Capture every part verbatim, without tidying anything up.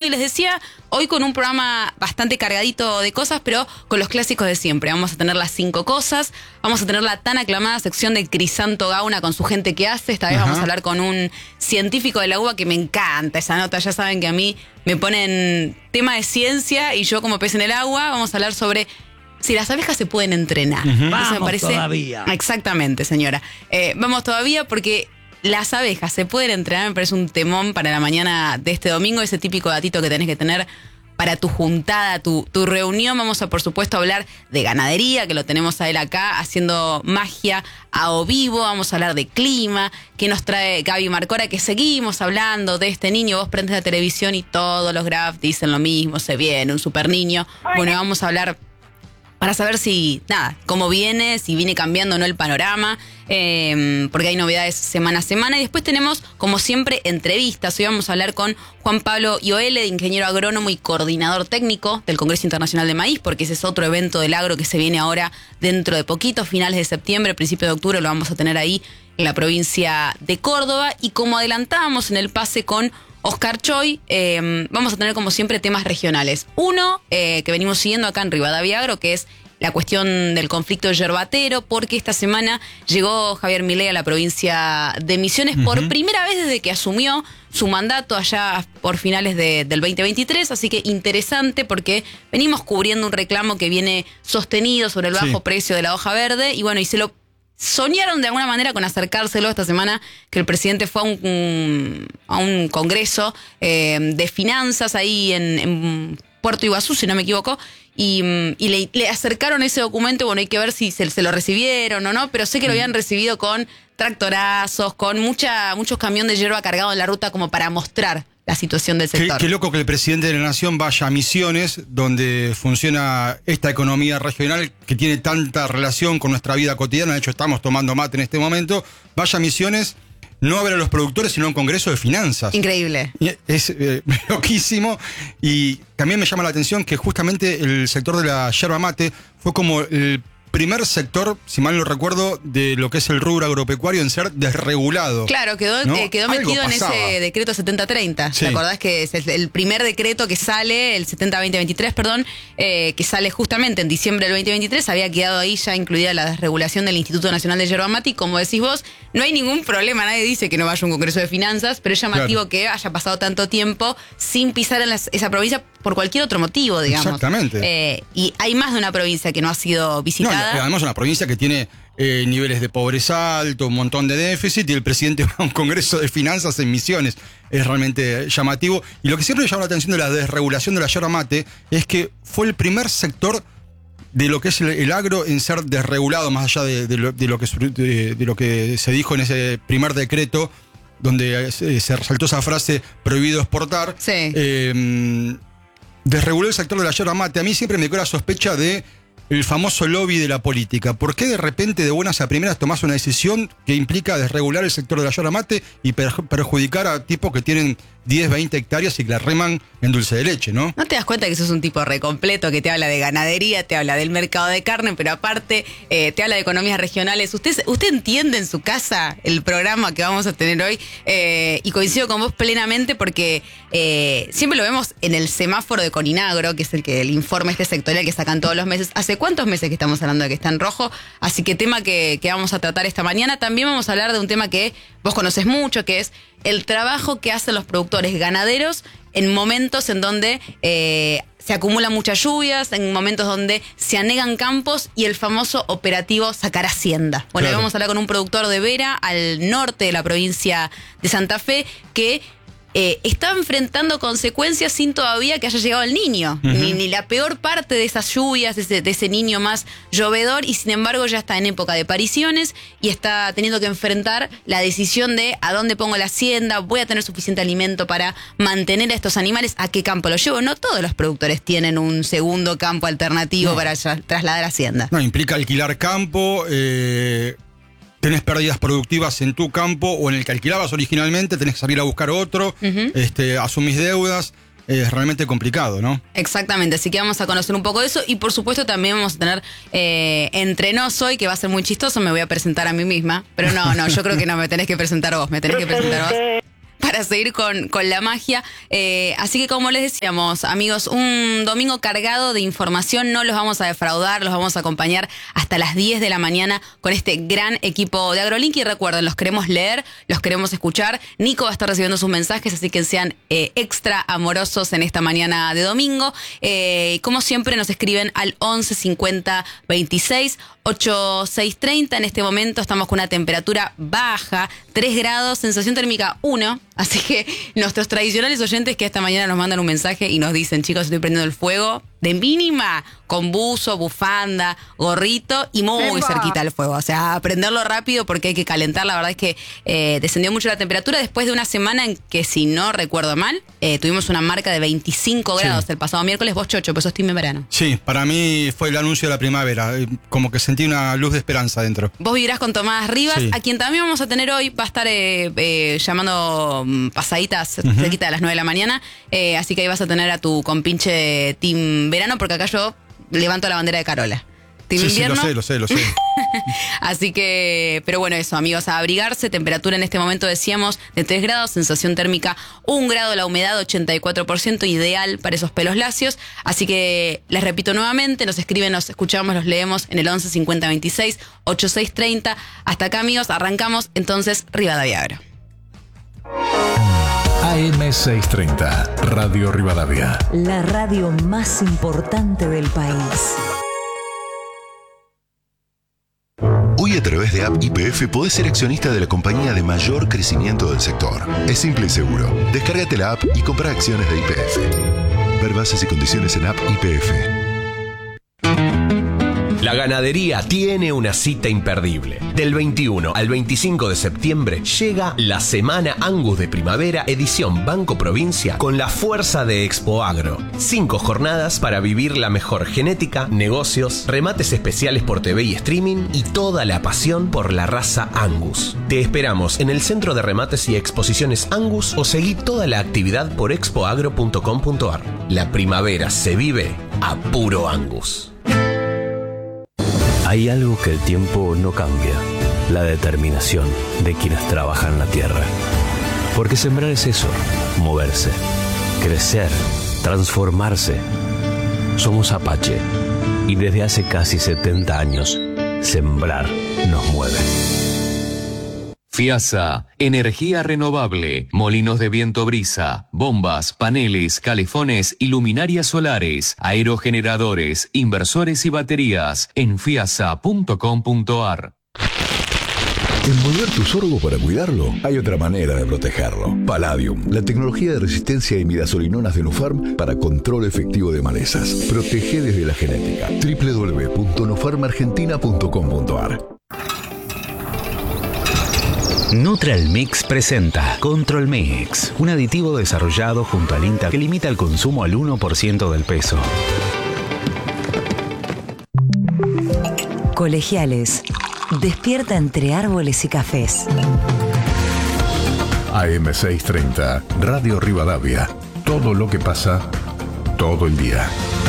les decía, hoy con un programa bastante cargadito de cosas, pero con los clásicos de siempre. Vamos a tener las cinco cosas, vamos a tener la tan aclamada sección de Crisanto Gauna con su gente que hace. Esta vez Ajá. vamos a hablar con un científico de la U B A que me encanta esa nota. Ya saben que a mí me ponen tema de ciencia y yo como pez en el agua. Vamos a hablar sobre si las abejas se pueden entrenar. Uh-huh. Vamos me parece... todavía. Exactamente, señora. Eh, vamos todavía porque las abejas se pueden entrenar. Me parece un temón para la mañana de este domingo. Ese típico datito que tenés que tener para tu juntada, tu, tu reunión. Vamos a, por supuesto, hablar de ganadería, que lo tenemos a él acá, haciendo magia a o vivo. Vamos a hablar de clima, que nos trae Gaby Marcora, que seguimos hablando de este niño. Vos prendes la televisión y todos los graphs dicen lo mismo, se viene un super niño. Bueno, vamos a hablar para saber si, nada, cómo viene, si viene cambiando o no el panorama, eh, porque hay novedades semana a semana. Y después tenemos, como siempre, entrevistas. Hoy vamos a hablar con Juan Pablo Ioele, ingeniero agrónomo y coordinador técnico del Congreso Internacional de Maíz, porque ese es otro evento del agro que se viene ahora dentro de poquito, finales de septiembre, principio de octubre, lo vamos a tener ahí en la provincia de Córdoba. Y como adelantábamos en el pase con Oscar Choi, eh, vamos a tener como siempre temas regionales. Uno eh, que venimos siguiendo acá en Rivadavia Agro, que es la cuestión del conflicto yerbatero, porque esta semana llegó Javier Milei a la provincia de Misiones uh-huh. por primera vez desde que asumió su mandato allá por finales de, del veinte veintitrés, así que interesante porque venimos cubriendo un reclamo que viene sostenido sobre el bajo sí. precio de la hoja verde, y bueno, y se lo soñaron de alguna manera con acercárselo esta semana, que el presidente fue a un, un, a un congreso eh, de finanzas ahí en, en Puerto Iguazú, si no me equivoco, y, y le, le acercaron ese documento. Bueno, hay que ver si se, se lo recibieron o no, pero sé que lo habían recibido con tractorazos, con mucha muchos camiones de hierba cargados en la ruta como para mostrar la situación del sector. Qué, qué loco que el presidente de la Nación vaya a Misiones, donde funciona esta economía regional que tiene tanta relación con nuestra vida cotidiana. De hecho, estamos tomando mate en este momento. Vaya a Misiones, no a ver a los productores, sino a un congreso de finanzas. Increíble. Es eh, loquísimo. Y también me llama la atención que justamente el sector de la yerba mate fue como el primer sector, si mal no recuerdo, de lo que es el rubro agropecuario en ser desregulado. Claro, quedó, ¿no? eh, quedó metido en ese decreto setenta treinta. Sí. ¿Te acordás que es el primer decreto que sale, el setenta veinte veintitrés, perdón, eh, que sale justamente en diciembre del veinte veintitrés? Había quedado ahí ya incluida la desregulación del Instituto Nacional de Yerba Mate, y como decís vos, no hay ningún problema, nadie dice que no vaya a un congreso de finanzas, pero es llamativo claro. que haya pasado tanto tiempo sin pisar en las, esa provincia por cualquier otro motivo, digamos. Exactamente. Eh, y hay más de una provincia que no ha sido visitada. No, además una provincia que tiene eh, niveles de pobreza alto, un montón de déficit, y el presidente va a un congreso de finanzas en Misiones. Es realmente llamativo. Y lo que siempre me llama la atención de la desregulación de la yerba mate es que fue el primer sector de lo que es el, el agro en ser desregulado, más allá de, de, lo, de, lo que, de, de lo que se dijo en ese primer decreto, donde se, se resaltó esa frase, prohibido exportar. Sí. Eh, desreguló el sector de la yerba mate. A mí siempre me quedó la sospecha de el famoso lobby de la política. ¿Por qué de repente, de buenas a primeras, tomás una decisión que implica desregular el sector de la yerba mate y perju- perjudicar a tipos que tienen diez, veinte hectáreas y que la reman en dulce de leche, ¿no? ¿No te das cuenta que sos un tipo recompleto, que te habla de ganadería, te habla del mercado de carne, pero aparte eh, te habla de economías regionales? ¿Usted, usted entiende en su casa el programa que vamos a tener hoy? Eh, y coincido con vos plenamente porque eh, siempre lo vemos en el semáforo de Coninagro, que es el que el informe este sectorial que sacan todos los meses. ¿Hace cuántos meses que estamos hablando de que está en rojo? Así que tema que, que vamos a tratar esta mañana. También vamos a hablar de un tema que vos conocés mucho, que es el trabajo que hacen los productores ganaderos en momentos en donde eh, se acumulan muchas lluvias, en momentos donde se anegan campos, y el famoso operativo Sacar Hacienda. Bueno, claro. Hoy vamos a hablar con un productor de Vera, al norte de la provincia de Santa Fe, que Eh, está enfrentando consecuencias sin todavía que haya llegado el niño, uh-huh. ni, ni la peor parte de esas lluvias, de ese, de ese niño más llovedor, y sin embargo ya está en época de pariciones y está teniendo que enfrentar la decisión de a dónde pongo la hacienda, voy a tener suficiente alimento para mantener a estos animales, a qué campo los llevo. No todos los productores tienen un segundo campo alternativo no. para tra- trasladar hacienda. No, implica alquilar campo, eh... tenés pérdidas productivas en tu campo o en el que alquilabas originalmente, tenés que salir a buscar otro, uh-huh. este, asumís deudas, es realmente complicado, ¿no? Exactamente, así que vamos a conocer un poco de eso, y por supuesto también vamos a tener eh, Entre Nos hoy, que va a ser muy chistoso. Me voy a presentar a mí misma, pero no, no, yo creo que no, me tenés que presentar vos, me tenés que presentar vos. para seguir con, con la magia. Eh, así que como les decíamos, amigos, un domingo cargado de información, no los vamos a defraudar, los vamos a acompañar hasta las diez de la mañana con este gran equipo de AgroLink. Y recuerden, los queremos leer, los queremos escuchar. Nico va a estar recibiendo sus mensajes, así que sean eh, extra amorosos en esta mañana de domingo. Eh, como siempre, nos escriben al once cincuenta veintiséis ochenta y seis treinta. En este momento estamos con una temperatura baja, tres grados, sensación térmica uno. Así que nuestros tradicionales oyentes que esta mañana nos mandan un mensaje y nos dicen, chicos, estoy prendiendo el fuego de mínima, con buzo, bufanda, gorrito y muy ¡Epa! Cerquita al fuego. O sea, prenderlo rápido porque hay que calentar. La verdad es que eh, descendió mucho la temperatura después de una semana en que, si no recuerdo mal, eh, tuvimos una marca de veinticinco grados sí. el pasado miércoles. Vos, Chocho, pues sos team en verano. Sí, para mí fue el anuncio de la primavera. Como que sentí una luz de esperanza dentro. Vos vivirás con Tomás Rivas, sí. a quien también vamos a tener hoy. Va a estar eh, eh, llamando pasaditas uh-huh. cerquita de las nueve de la mañana. Eh, así que ahí vas a tener a tu compinche team verano, porque acá yo levanto la bandera de Carola. Team sí, invierno. Sí, lo sé, lo sé, lo sé. Así que, pero bueno, eso, amigos, a abrigarse. Temperatura en este momento, decíamos, de tres grados, sensación térmica un grado, la humedad ochenta y cuatro por ciento, ideal para esos pelos lacios. Así que les repito nuevamente, nos escriben, nos escuchamos, los leemos en el once cincuenta veintiséis ochenta y seis treinta. Hasta acá, amigos, arrancamos entonces Rivadavia Agro. A M seiscientos treinta, Radio Rivadavia. La radio más importante del país. Hoy, a través de App Y P F, podés ser accionista de la compañía de mayor crecimiento del sector. Es simple y seguro. Descárgate la app y compra acciones de Y P F. Ver bases y condiciones en App Y P F. La ganadería tiene una cita imperdible. Del veintiuno al veinticinco de septiembre llega la Semana Angus de Primavera, edición Banco Provincia, con la fuerza de Expo Agro. Cinco jornadas para vivir la mejor genética, negocios, remates especiales por T V y streaming y toda la pasión por la raza Angus. Te esperamos en el Centro de Remates y Exposiciones Angus o seguí toda la actividad por expoagro punto com punto ar. La primavera se vive a puro Angus. Hay algo que el tiempo no cambia, la determinación de quienes trabajan la tierra. Porque sembrar es eso, moverse, crecer, transformarse. Somos Apache y desde hace casi setenta años, sembrar nos mueve. FIASA, energía renovable, molinos de viento brisa, bombas, paneles, calefones y luminarias solares, aerogeneradores, inversores y baterías en fiasa punto com punto ar. Envolver tu sorgo para cuidarlo, hay otra manera de protegerlo. Palladium, la tecnología de resistencia a imidazolinonas de Nufarm para control efectivo de malezas. Protege desde la genética. doble u doble u doble u punto nufarm argentina punto com punto ar. Nutralmix presenta Control Mix, un aditivo desarrollado junto al INTA que limita el consumo al uno por ciento del peso. Colegiales. Despierta entre árboles y cafés. A M seiscientos treinta, Radio Rivadavia. Todo lo que pasa, todo el día.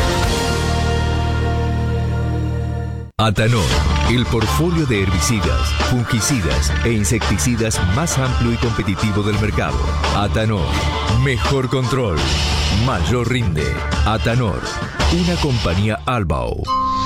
Atanor, el portfolio de herbicidas, fungicidas e insecticidas más amplio y competitivo del mercado. Atanor, mejor control, mayor rinde. Atanor, una compañía Albao.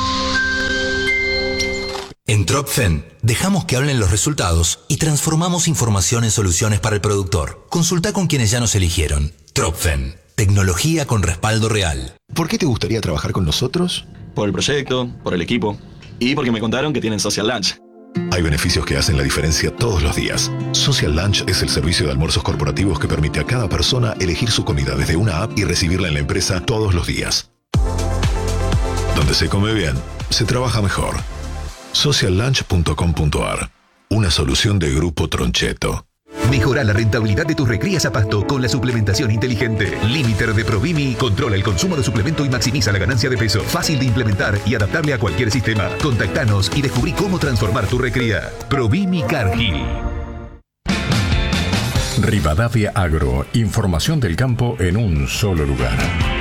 En Tropfen, dejamos que hablen los resultados y transformamos información en soluciones para el productor. Consulta con quienes ya nos eligieron. Tropfen, tecnología con respaldo real. ¿Por qué te gustaría trabajar con nosotros? Por el proyecto, por el equipo y porque me contaron que tienen Social Lunch. Hay beneficios que hacen la diferencia todos los días. Social Lunch es el servicio de almuerzos corporativos que permite a cada persona elegir su comida desde una app y recibirla en la empresa todos los días. Donde se come bien, se trabaja mejor. social lunch punto com punto ar. Una solución de Grupo Troncheto. Mejora la rentabilidad de tus recrías a pasto con la suplementación inteligente. Limiter de Provimi controla el consumo de suplemento y maximiza la ganancia de peso. Fácil de implementar y adaptable a cualquier sistema. Contactanos y descubrí cómo transformar tu recría. Provimi Cargill. Rivadavia Agro, información del campo en un solo lugar.